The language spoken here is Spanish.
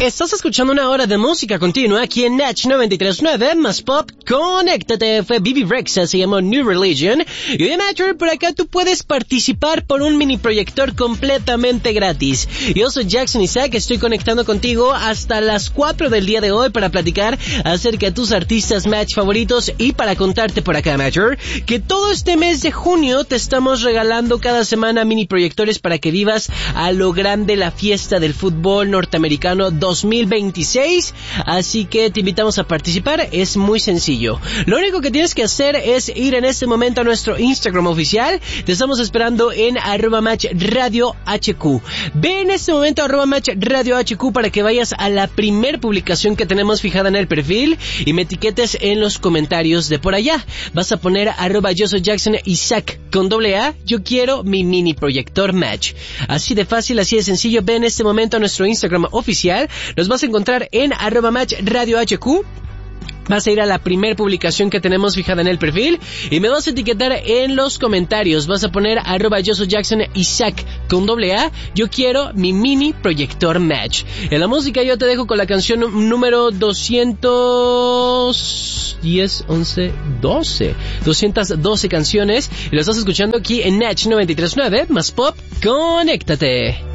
Estás escuchando una hora de música continua aquí en Natch 93.9 más pop. Conéctate, fue Bibi Rexha, se llamó New Religion. Y oye, Matcher, por acá tú puedes participar por un mini proyector completamente gratis. Yo soy Jackson Isaac, estoy conectando contigo hasta las 4 del día de hoy para platicar acerca de tus artistas Match favoritos y para contarte por acá, Matcher, que todo este mes de junio te estamos regalando cada semana mini proyectores para que vivas a lo grande la fiesta del fútbol norteamericano 2026, así que te invitamos a participar. Es muy sencillo. Lo único que tienes que hacer es ir en este momento a nuestro Instagram oficial. Te estamos esperando en @matchradiohq. Ve en este momento a @matchradiohq para que vayas a la primer publicación que tenemos fijada en el perfil y me etiquetes en los comentarios de por allá. Vas a poner @yo soy Jackson Isaac con AA. Yo quiero mi mini proyector Match. Así de fácil, así de sencillo. Ve en este momento a nuestro Instagram oficial. Los vas a encontrar en @matchradiohq. Vas a ir a la primer publicación que tenemos fijada en el perfil y me vas a etiquetar en los comentarios. Vas a poner @yo soy Jackson Isaac con AA. Yo quiero mi mini proyector Match. En la música yo te dejo con la canción número 212 canciones y lo estás escuchando aquí en Natch 93.9 más pop. Conéctate.